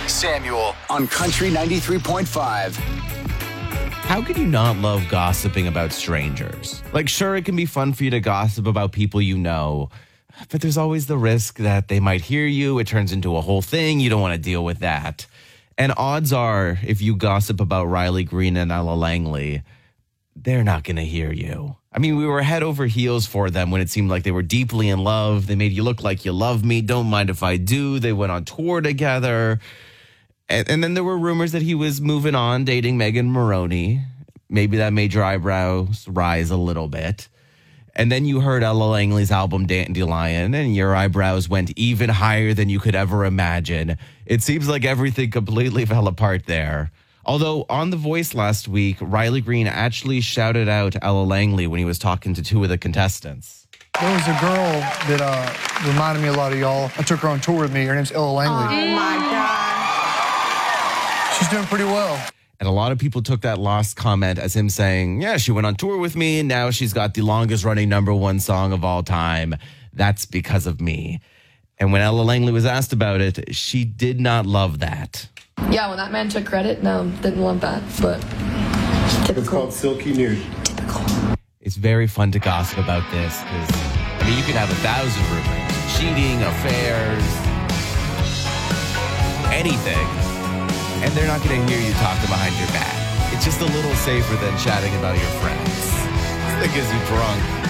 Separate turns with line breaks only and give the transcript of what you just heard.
Samuel on Country 93.5.
How could you not love gossiping about strangers? Like, sure, it can be fun for you to gossip about people you know, but there's always the risk that they might hear you. It turns into a whole thing. You don't want to deal with that. And odds are, if you gossip about Riley Green and Ella Langley, they're not going to hear you. I mean, we were head over heels for them when it seemed like they were deeply in love. They made you look like you love me. Don't mind if I do. They went on tour together. And then there were rumors that he was moving on, dating Megan Maroney. Maybe that made your eyebrows rise a little bit. And then you heard Ella Langley's album Dandelion, and your eyebrows went even higher than you could ever imagine. It seems like everything completely fell apart there. Although on The Voice last week, Riley Green actually shouted out Ella Langley when he was talking to two of the contestants.
There was a girl that reminded me a lot of y'all. I took her on tour with me. Her name's Ella Langley.
Oh, my God.
She's doing pretty well.
And a lot of people took that last comment as him saying, yeah, she went on tour with me, and now she's got the longest running #1 song of all time. That's because of me. And when Ella Langley was asked about it, she did not love that.
Yeah, when that man took credit, no, didn't love that, but typical.
It's called Silky Nude.
Typical.
It's very fun to gossip about this because, I mean, you could have 1,000 rumors. Cheating, affairs, anything. And they're not going to hear you talking behind your back. It's just a little safer than chatting about your friends. That gets you drunk.